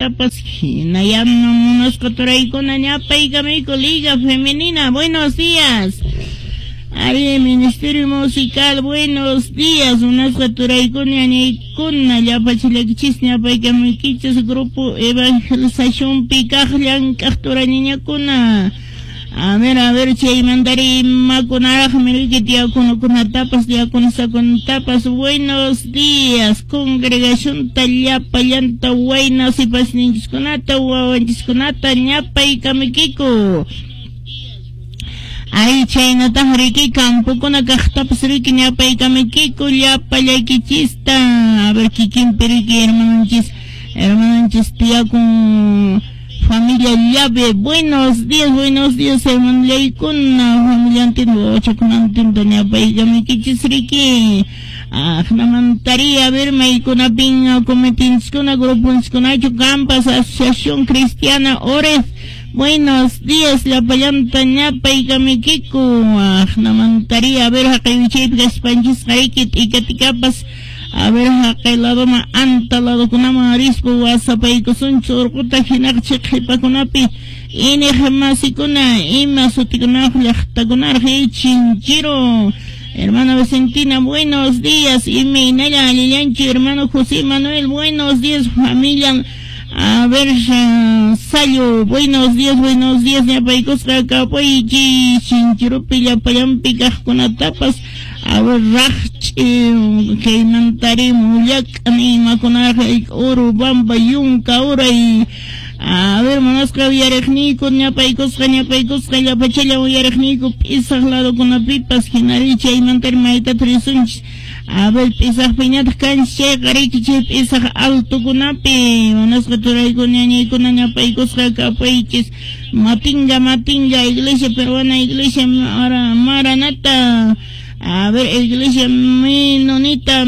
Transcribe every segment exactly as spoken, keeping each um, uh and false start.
tapas, hinayana munasqa turaykuna ñapaykamiko Liga Femenina. Buenos días. Ari Ministerio Musical, buenos días. Unasqa turaykuna ñaykuna llapachilakchis ñapaykamikchis Grupo Evangelización Pikaqllan kaqtura niñakuna. A ver, a ver, chay mandari makunaraj miriki tiakuno tapas tiakuno tapas. Buenos días, congregación tallapa llanta huayna sipas ninchiskunata wawanchiskunata ñapa y kamikiko. Ay, chay natah riki kampukuna kaqtapas riki ñapa y kamikiko llapa llaikichista. A ver, kikin periki hermananchis, hermananchis tiakun. Familia Llave, buenos días, buenos días, hermano Leikuna, familia Antino, Chacunan, Doña Paiga, Mikichisriki, ah, Namantaría, a ver, Maikuna Pinga, Cometinscuna, Grupo Inscunacho, Campas, Asociación Cristiana, Orez, buenos días, La Payanta, Ñapa y Kamikiku, ah, Namantaría, a ver, Jacavichip, Gaspanchis, Jarikit y Caticapas. A ver, Jacailado anta lado kunama arisco wasapayko suncho urkuta hinakchik hipakunapi ini jamasikuna ima sutikunaj llaqtakunar chinchiro. Hermana Vicentina, buenos días. Y Minaya Lilianchi, hermano José Manuel, buenos días, familia. A ver, uh, Sayo, buenos días, buenos días, ñapaykos kakapoychi, chinchirupi, llapayampi, kajkunatapas. A ver, Rach, que nantari, muyak, animakunar, Urubamba, Yunca, Uray. A ver, Manasca, Villarejnico, ñapaykos, ñapaykos, llapachella, Villarejnico, pisaj, lado con la pipas, Ginaricha, y mantar, maita, trisunch. A ver, pisaj, piñat, canche, gariche, pisaj, alto, kunapi, Manasca, turayco, ñañayco, ñapaykos, cacapoychis, Matinga, Matinga, iglesia peruana, iglesia Mara, Maranata. A ver, iglesia menonita,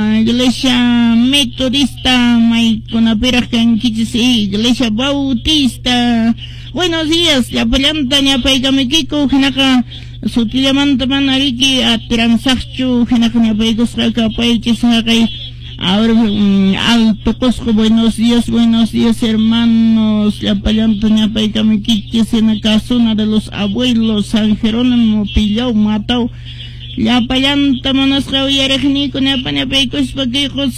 iglesia metodista, Maiconapera, Canquichis, iglesia bautista. Buenos días, la planta, ñapaica mequico, genaka, sutilamanta manariki, a transachu, genaka, ñapaicos, capaichis, hagai. Ahora, um, alto cosco, buenos días, buenos días, hermanos. La planta, ñapaica mequichis, en la casona de los abuelos, San Jerónimo, Pillau, Matau. La payanta monasca uyarejnico napanapaycos paquejos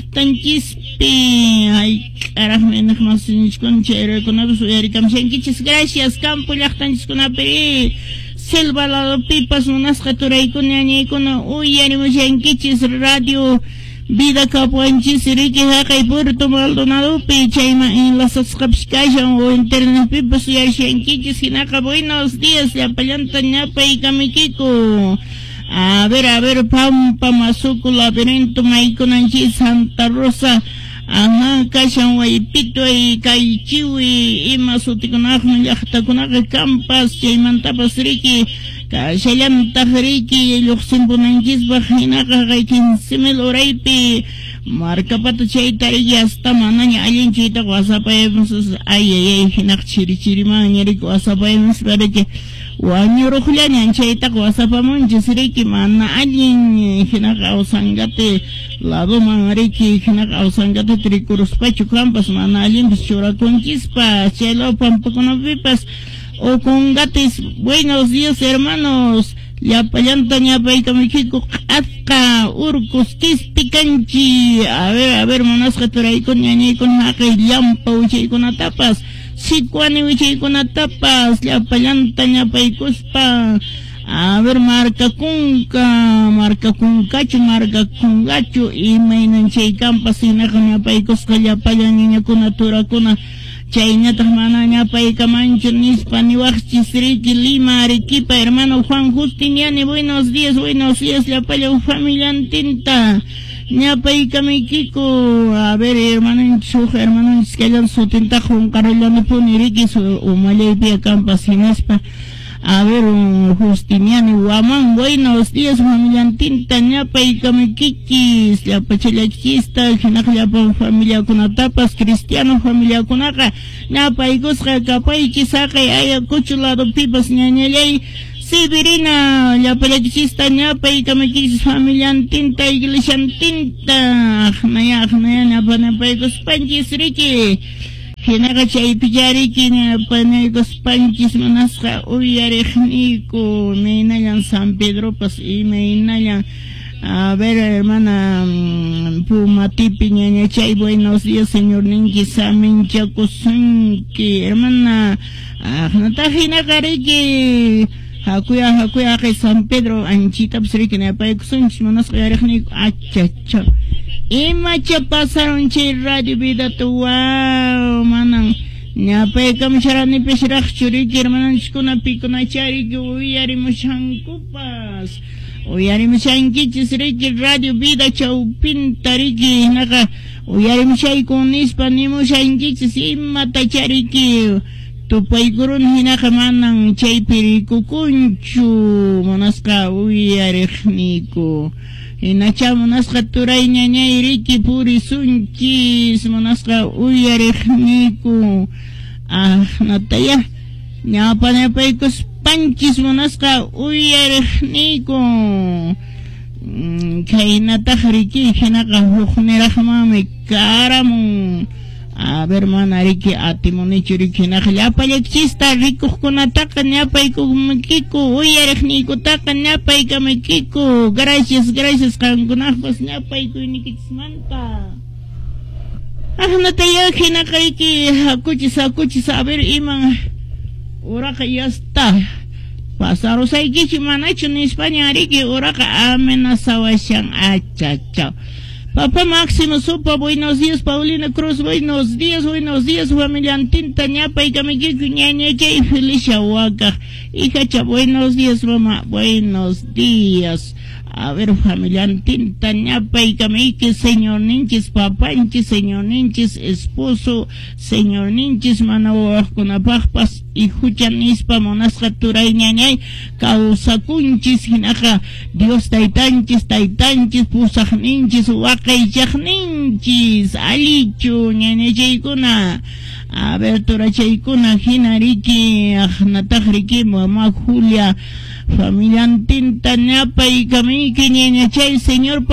pelajtanchispi. Ay, carajmenak masinchkon chere conabus uyarikamshankichis. Gracias, campo lajtanchiskunapiri. Selva lado pipas monasca turayco ñañaykuna uyarimushankichis. Radio Vida Capuanchis, Ricky Jaca y Puerto Maldonado, Pichaima en las subscription o internet pipas uyarjankichis. Hinaka, buenos días, la payanta ñapa y kamikiko. A ver, a ver, Pampa, Mazuco, Laberinto, Maiconanchi, Santa Rosa, ajá, Cachan, Guaypito, y Caichiwi, y Mazuticonaj, Yachtaconaj, Campas, Chaymantapas, Riki, Cachayan, Riki, Luximpunanchis, Bajinaja, Gaitin, Simel, Oraipi, Marca Pato Chaitari, hasta Manaña, Allen Chita, Guasapayemos, ay, ay, ay, Hinak Chirichirima, Yerik, Guasapayemos, Vereke. Wanyuro Julian Chaita Guasapamon, Jessiriki Mana, Alin, Hinaka Sangate, Lado Mangariki, Hinaka Sangate, Tricurus Pachu Campas, Manalin, Chura con Chispa, Chelo Pampacona Vipas, o con Gatis. Buenos días, hermanos. Ya payanta ñapayka México, Azca, Urcus, Kispicanchi. A ver, a ver, Manasca Turay con ñañay con Jaca y Lampa, Uchay con Atapas. Sicuani Uchay con Atapas, ya payanta ñapaykospa. A ver, marca Kunka, marca Kuncacho, marca Kungacho, y Mainanchay Campas, y Naja ñapaykospa, ya payan niña con Atura con Chaynatah mana ñapayka mancho nispa niwaqchis Riki Lima Arequipa. Hermano Juan Justiniani, buenos días, buenos días, la paya familia Antinta ñapayka Mikiko. A ver, hermano Chuja, hermano Isquelan su tinta Juan Carolano Puniriki su umalaypia Campas Sinespa. A ver, Justiniani Guamán, buenos días, familia Antinta ñapayka Mikikis, la pachalachista, Jinajapa familia Kunatapas, Cristiano familia Kunaja, ñapaykosqa kapaykisaqa ayakuchulado pipas ñañallay, Sibirina, la pachalachista ñapayka Mikikis, familia Antinta, iglesia Antinta, Ajnaya, Ajnaya, ñapa ñapaykospanchis Riki. hinaqa chaypi yariki ñapanaykus panchis manasqa uyariqniku ninallan San Pedropas imaynallan. A ver, hermana Pumatipi ñañachay, buenos días, señor Ninki, samin chakusunki, hermana, natajina kariki, hakuya, hakuya, que San Pedro, anchita, psriki, nepaykusunchi, manas kayariknik, achacha. Ima cha pasaron chay radio vida tu, wow, manan, ñapayka msharani pishrak churiki, hermana, chikuna pikuna chariki, uyarimushankupas. Uyarimushankichis riki radio vida chawpinta riki hinaqa uyarimushayku nispa nimushankichis imata chariki tupaykurun hinaqa manan chaypi rikukunchu manasqa uyariqniku hinacha manasqa turay ñañay riki purisunchis manasqa uyariqniku ah nataya ñapa ñapaykus panchis manasqa uyariqniku kaynataq riki hinaqa huqniraqmanmi karamun a ver mana riki atimunichu riki hinaqa llapallaychista rikuqkunataqa ñapaykumikiku uyariqnikutaqa ñapaykamikiku gracias gracias qankunaqpas ñapaykuynikichismanta ajnataya hinaqa riki hakuchis hakuchis a ver iman Uraqa ya está. Pasaros hay que chimanacho en España riki uraqa amenazawashan achacha. Papá Máximo Sopa, buenos días. Paulina Cruz, buenos días, buenos días. Familia Antinta, ñapa y Kamikiku, ñañecha y Felicia Huaca. Hijacha, buenos días, mamá, buenos días. A ver, familia Antinta, ñapa y Kamiki, señor Ninchis, papanchis, señor Ninchis, esposo, señor Ninchis, manawaj con apajpas, y juchanispa, monasca turay ñañay, causakunchis, hinaja, Dios taitanchis, taitanchis, pusaj ninchis, wakay ninchis, alichu, ñañachaykuna. A ver, torachaykuna, hinariki, ajnatajriki, mamá Julia, familia Antinta, ñapa y Kamiki, ñañachay, señor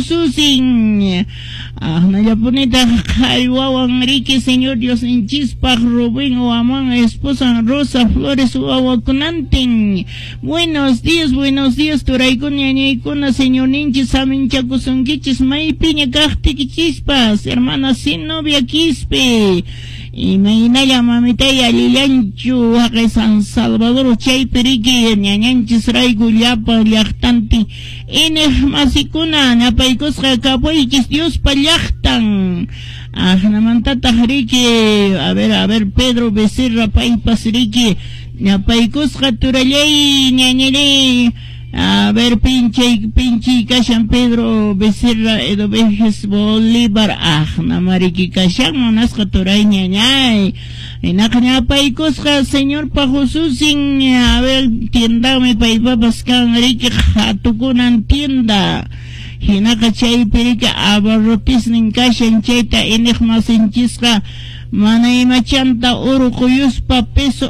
Pajususin. Ajnayapunita, jaiwawan riki, señor Dios Ninchispaj, Rubén Oamán, esposa Rosa Flores Uawakunantin. Buenos días, buenos días, Turaykun ñañaykuna, señor Ninchis, amin chakusunkichis, maypiña kajtikichispas, hermana sin novia quispe. Y me inaya mamitaya Lilianchu, Jaque San Salvador, Chay Periki, ñañanchis raygu llapa llaqtanti. Inej masikuna, ñapaykusqa kapuaychis Dios pa llaqtan. Ajnamantataq riki, a ver, a ver, Pedro Becerra paypas riki, ñapaykusqa turallay, ñañiray. A ver, pinche, pinche, Cashan Pedro Becerra, Edo Vejes Bolívar, ah, namariki Cashan, monasca Toray, ñañay. En Acñapaicosca, señor Pajosusin, a ver, tiendame paipapas can, riki, jatukunan tienda. Hinaka chay perika, abarrotis nin Cashan chayta, enejmasinchiska, manaimachanta, oro cuyuspa peso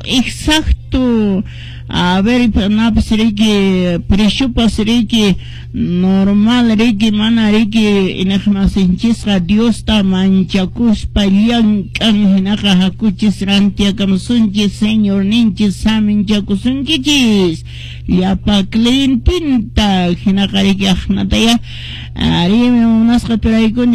exacto. A ver, napas riki, preshupas riki, normal riki, mana riki, inajmasinchiska, Dios ta manchakuspa, llankan, hinaka hakuchis, rantia kamsunchis, señor ninchis, samin chakusunkichis, llapa clintinta, hinaka riki, ajnataya, arime unaska turaykun,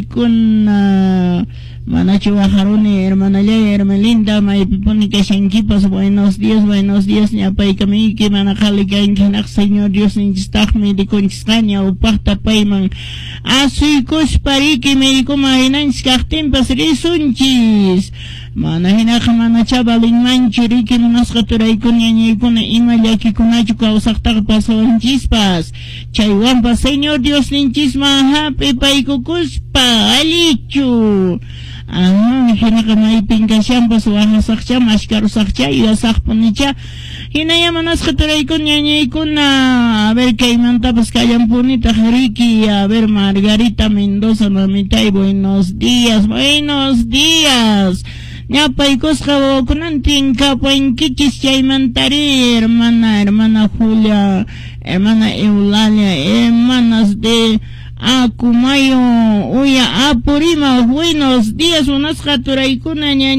ñañaykun, Manacho Bajarone, hermana Lea, Hermelinda, Maipipónica Shankipas, buenos días, buenos días, ñapay kamiki, manajali kankinak, señor Dios, ninchistahmi, de conchistaña, upahta payman, asui kuspariki, meiko marinanchis, kahtimpas, risunchis, manahinak, manachaba, linmanchi, riki, munasqa turaykun, ñañaykuna, ima llakikunachu, kausaqtaqa pasawanchispas, chaywampas, señor Dios, ninchisma, hapi, paykukuspa, alichu, ah, hinaka maypinkashampas wahasaqcha, mashkarusaqcha, yasaqpunicha, hinayamanas qaturaykun ñañaykuna, a ver, kaymantapas kallampunita riki, a ver, Margarita Mendoza, mamitay, buenos días, buenos días, ñapaykusqa wawakunantin kapuankichis chaymantari, hermana, hermana Julia, hermana Eulalia, hermanas de Acumayo, Uya, Apurima, buenos días, unas jaturaykuna,